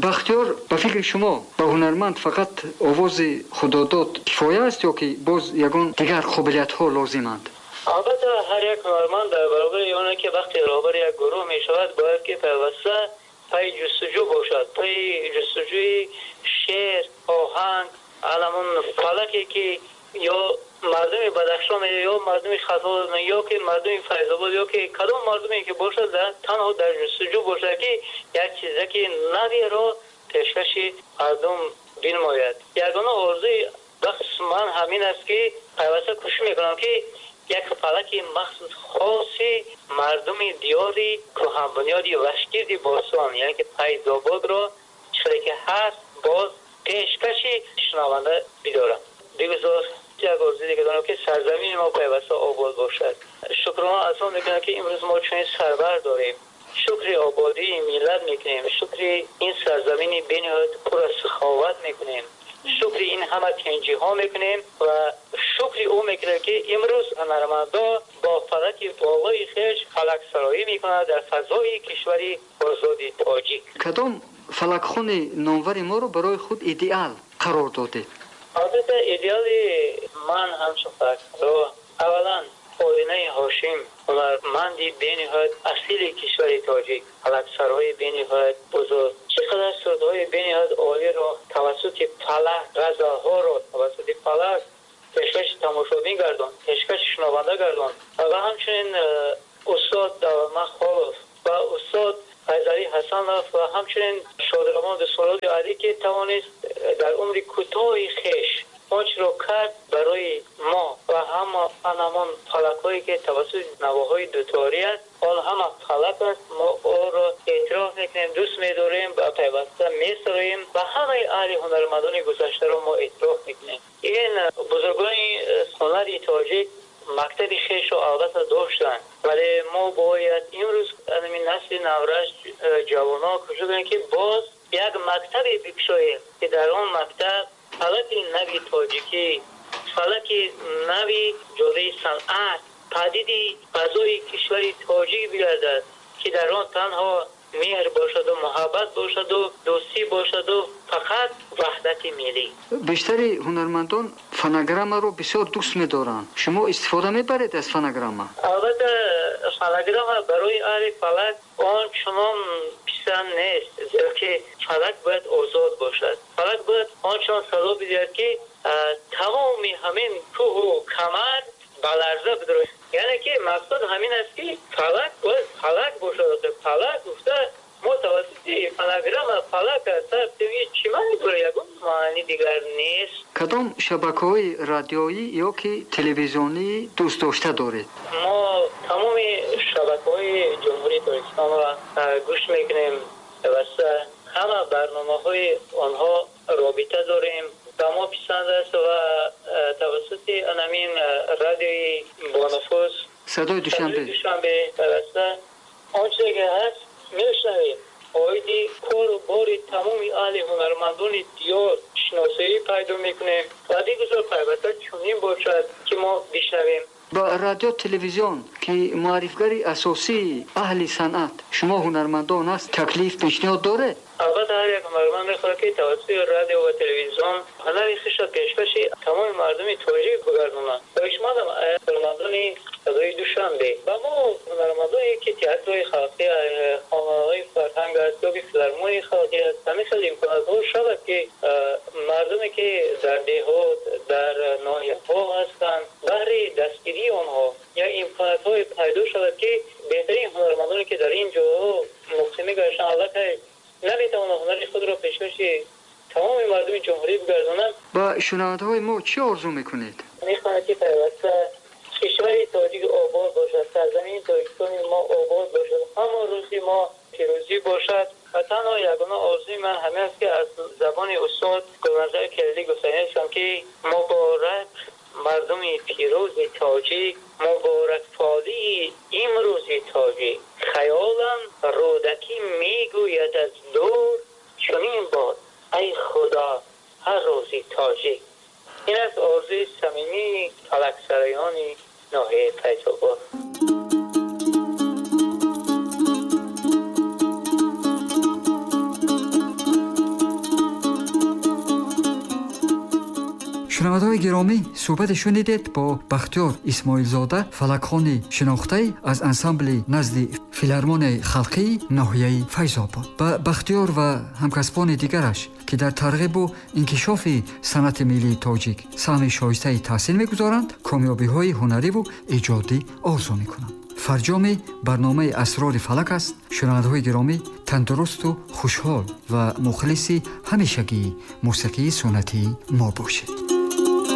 بختیار به فکر شما به هنرمند فقط آواز خداداد کفایه است یا که باز یگان دیگر قابلیت ها لازمند؟ البته هر یک هنرمند در برابر اونه که وقتی رهبر یک گروه می شود باید که پیوسته پای جستجو باشد، پای جستجوی شعر، آهنگ، علمون فلکی که یا مردم بدخشان یا مردم خطا یا که مردم فیض‌آباد یا که کدام مردمی که باشد تنها در جستجو باشد که یک چیزی که نوی را پیشکش مردم بنماید. یگانه آرزوی بخش من همین است که پیوسته کوشش میکنم که یک فلک مخصوص خاصی مردم دیاری کهن بنیادی وشگردی بارسان یعنی که فیض‌آباد را چیزی که هست باز پیشکش شنونده بدارم. بگذار یک آرزوی دیگه دارم که سرزمین ما پیوسته آباد باشد. شکرانه از آن میکنم که امروز ما چنین سرور داریم. شکر آبادی ملت میکنیم، شکر این سرزمین بنیاد پر از سخاوت میکنیم، شکر این همه کنجی ها میکنیم و شکر او میکنه که امروز هنرمندا با فلک بالای خویش فلک سرایی میکنه در فضای کشوری آزادی تاجیک. کدام فلک خون نامور ما رو برای خود ایدئال قرار داده؟ البته ایدئال من همچون فلک رو اولا آدینه هاشم هنرمندی بینهایت اصیل کشور تاجیک، فلک سرای بینهایت بزرگ، چقدر سودهای بینهایت عالی را توسط فلک، غزلها را توسط فلک پیشکش تماشابین گردان، پیشکش شنونده گردان و همچنین استاد دولتمند خالص و استاد فیضعلی حسن و همچنین شادرمان دستورات علی که توانست در عمر کوتاه خویش آنچه را کرد برای ما و همه آنمان فلک‌هایی که توسط نواهای دوتاری است آن همه فلک است. ما او را اعتراف میکنیم، دوست می‌داریم و پیوسته می‌سراییم و همه اهل هنرمندان گذشته را ما اعتراف میکنیم. این بزرگان هنر تاجیک مکتب خویش را البته داشتند ولی ما باید امروز این نسل نورش جوانان کوشش کنیم که باز یک مکتب بگشاییم که در آن مکتب فلک نوی تاجیکی، فلک نوی جلوه صنعت، پدیدی فضای کشوری تاجیک بگردد که در آن تنها مهر باشد و محبت باشد و دوستی باشد و فقط وحدت ملی. بیشتری هنرمندان فنگرام رو بسیار دوست می‌دارند. شما استفاده می‌برید از فنگرام؟ البته فنگرام برای اهل فلک آن چنان پسند نیست، زیرا که فلک باید آزاد باشد. فلک باید آنچنان صدا بدهد که تمام همین کوه و کمر بلرزه بدرد. یعنی که مقصد همین است که فلک باید فلک باشد. فلک گفته ما توسط فنگرام فلک است چی معنی داره؟ یکم معنی دیگر نیست. کدام شبکه‌های رادیویی یا که تلویزیونی دوست داشته دارید؟ ما تمام شبکه‌های جمهوری ترکستان را گوش میکنیم و همه برنامه‌های آنها رابطه داریم. ما پسند است و توسط انامین رادیوی بانفوس صدای دوشنبه توسط آنچه که هست میشنویم. آیدی کار و باری تمامی اهل هنرمندان دیار شناسایی پیدا میکنیم و دیگه پیوسته چنین باشد که ما بشنویم. با رادیو تلویزیون که معرفگری اساسی اهل صنعت شما هنرمندان است تکلیف پیشنهاد داره؟ البته هر یک هنرمند میخواد که توسط رادیو و تلویزیون هنر خویش را پیشکش تمام مردم تاجیک بگردونند. دانشمندم هنرمندان صدای دوشنبه و ما هنرمندانی که تئاتر خلقی، خانه‌های فرهنگ است یا فیلارمونی خلقی است همین خیلی امکانات‌ها شود که مردمی که در دهات در ناحیه‌ها هستند برای دستگیری آنها یا امکانات‌های پیدا شود که بهترین هنرمندانی که در این جاها مقیم گشتند البته نمیتوانند هنر خود را پیشکش تمام مردم جمهوری بگردانند. با شنونده‌های ما چی آرزو میکنید؟ میخواهند که پیوسته کشور تاجیک آباد باشد، سرزمین تاجیکستان ما آباد باشد، اما روزی ما پیروزی باشد و تنها یگانه آرزوی من همین است که از زبان استاد گلنظر کلیلی گفتنی هستم که مبارک مردم پیروز تاجیک، مبارک فالی امروز تاجیک، خیالم رودکی میگوید از دور چنین باد ای خدا هر روزی تاجیک. این از آرزوی صمیمی فلک سرایان ناحیه فیض‌آباد. شنونده‌های گرامی، صحبت شنیدید با بختیار اسماعیلزاده، فلک‌خوان شناخته از انسامبل نزد فیلارمون خلقی ناحیه فیض‌آباد. با بختیار و همکسبان دیگرش که در ترغیب و انکشاف صنعت ملی تاجیک سهم شایسته تحسین می‌گذارند، کامیابی‌های هنری و ایجادی آرزو می‌کنند. فرجام برنامه اسرار فلک است. شنونده‌های گرامی، تندرست و خوشحال و مخلص همیشگی موسیقی سنتی ما باشید.